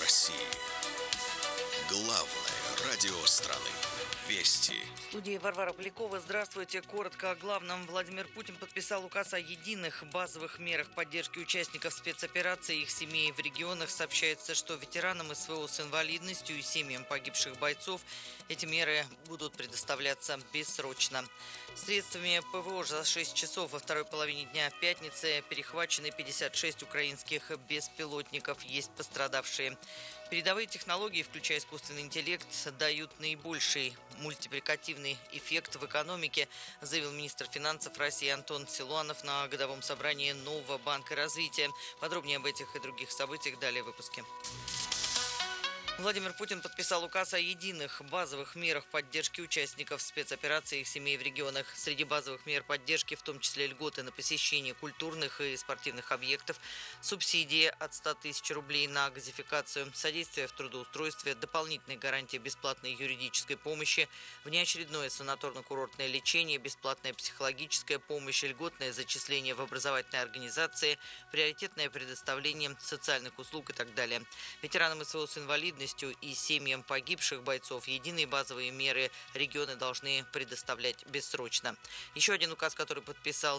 России. Главное радио страны. Вести. В студии Варвара Полякова. Здравствуйте. Коротко о главном. Владимир Путин подписал указ о единых базовых мерах поддержки участников спецоперации и их семей в регионах. Сообщается, что ветеранам СВО с инвалидностью и семьям погибших бойцов эти меры будут предоставляться бессрочно. Средствами ПВО за 6 часов во второй половине дня пятницы перехвачены 56 украинских беспилотников. Есть пострадавшие. Передовые технологии, включая искусственный интеллект, дают наибольший мультипликативный эффект в экономике, заявил министр финансов России Антон Силуанов на годовом собрании Нового банка развития. Подробнее об этих и других событиях далее в выпуске. Владимир Путин подписал указ о единых базовых мерах поддержки участников спецоперации и их семей в регионах. Среди базовых мер поддержки в том числе льготы на посещение культурных и спортивных объектов, субсидии от 100 тысяч рублей на газификацию, содействие в трудоустройстве, дополнительные гарантии бесплатной юридической помощи, внеочередное санаторно-курортное лечение, бесплатная психологическая помощь, льготное зачисление в образовательные организации, приоритетное предоставление социальных услуг и так далее. Ветеранам СВО с инвалидностью и семьям погибших бойцов единые базовые меры регионы должны предоставлять бессрочно. Еще один указ, который подписал